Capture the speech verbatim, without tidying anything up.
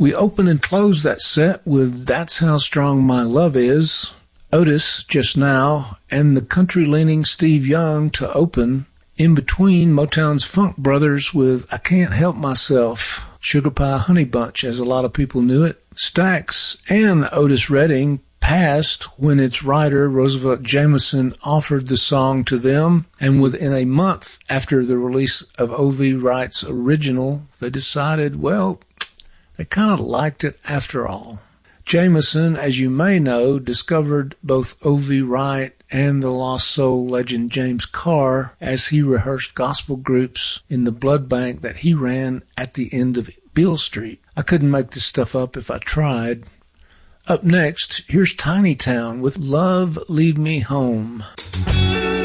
We open and close that set with That's How Strong My Love Is, Otis just now, and the country-leaning Steve Young to open. In between, Motown's Funk Brothers with I Can't Help Myself, Sugar Pie Honey Bunch, as a lot of people knew it. Stax and Otis Redding passed when its writer, Roosevelt Jameson, offered the song to them, and within a month after the release of O V Wright's original, they decided, well, they kind of liked it after all. Jameson, as you may know, discovered both O V Wright and the lost soul legend James Carr as he rehearsed gospel groups in the blood bank that he ran at the end of Beale Street. I couldn't make this stuff up if I tried. Up next, here's Tiny Town with Love Lead Me Home.